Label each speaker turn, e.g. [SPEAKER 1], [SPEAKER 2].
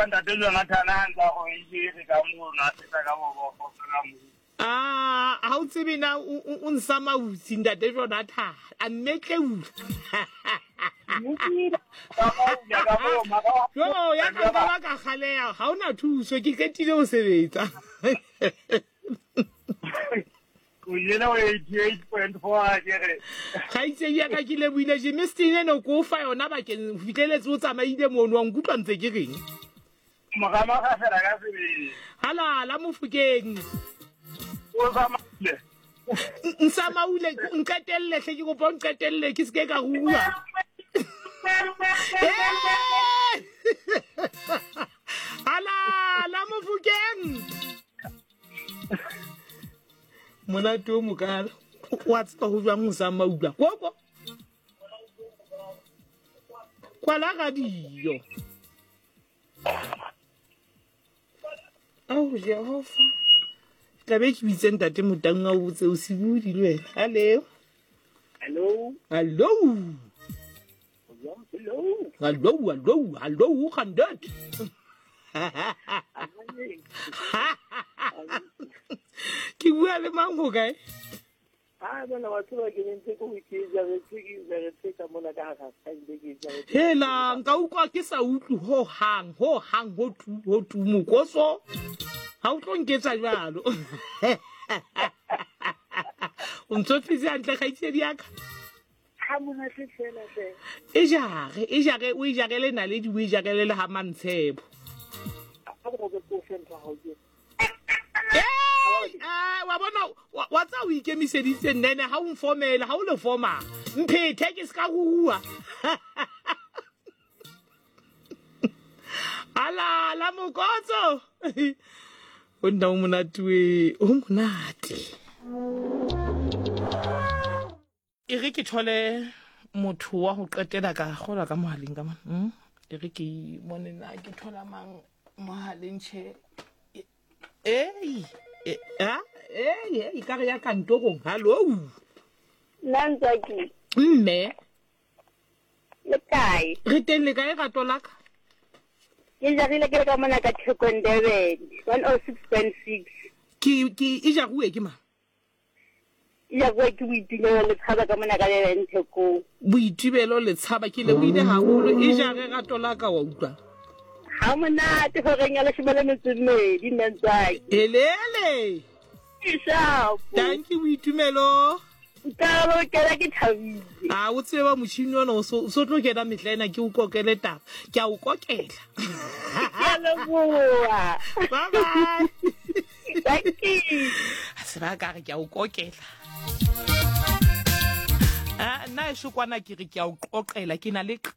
[SPEAKER 1] ntate Jonathan ntse go itse ka mona se ka bo go ka mo
[SPEAKER 2] ha o tsebe na o nsama utsi ntate Jonathan a mmetle yo ya ka ba ka khalea ha ona thuso ke ketile o sebetsa
[SPEAKER 1] o yena o 88.4 kere
[SPEAKER 2] ga itse ya ka ke le buile je mistine no go fa yona ba ke fitleletse o tsamaile mono wa nkutlwa ntse ke reng
[SPEAKER 1] magama ga fela ka sebe
[SPEAKER 2] hala la mofukeng
[SPEAKER 1] o zamaile
[SPEAKER 2] nsamaule nkatelle hle ke go bon nkatelle ke se ke ka rua hala la mofukeng mona to mokala wa tsa go jwa nsamaula koko kwala radio oh Jehova tlabe ke bitse ntate motanga o botse o se budi le wena
[SPEAKER 1] hello
[SPEAKER 2] hello kandat ke bua le mango kae
[SPEAKER 1] bona wa tswa ke ntse go itse re tsiki ka mona ka ga tsende ke
[SPEAKER 2] hela nka ukwa ke sa utlu ho hang ho tu mokoso ha o tlo nketsa jalo o ntsotlise antle ga itse diaka
[SPEAKER 1] ha mona se fela se
[SPEAKER 2] e jare o ijagele na le di o ijagele le ha mantshebo
[SPEAKER 1] a go go go sentwa ha o
[SPEAKER 2] wa bona wa tsa o ikemiseditse nene ha o mfomela ha o le forma mphethe ke ska go hua ala la mokotso o nna o monate e re ke thole motho wa go qetela ka gola ka mohaleng ka mana e re ke mone na ke thola mang mohaleng che ikare ya kantorong hallo
[SPEAKER 3] Nanzaki
[SPEAKER 2] mme
[SPEAKER 3] le kae
[SPEAKER 2] re teng le kae rato laka
[SPEAKER 3] ke jarile ke ka mona ka Thekondebele 106.6
[SPEAKER 2] ke ija go ke ma
[SPEAKER 3] ya go ke boitumelo le tshaba ka mona ka le Thekong
[SPEAKER 2] boitibelo le tshaba ke le buile haholo ija re rato laka wa utlwa
[SPEAKER 3] ha mona te go renya le shibele metsumedi Nanzaki
[SPEAKER 2] elele
[SPEAKER 3] isa
[SPEAKER 2] thank you boitumelo
[SPEAKER 3] ka kera ke thabile
[SPEAKER 2] o tseba motšhini ona o so tlo kena metlena ke o kokele taba ke a o kokela
[SPEAKER 3] ya le bua
[SPEAKER 2] bye bye
[SPEAKER 3] thank you
[SPEAKER 2] se ba ka re ke a o kokela nna e shokwana ke re ke a o qoqela ke na le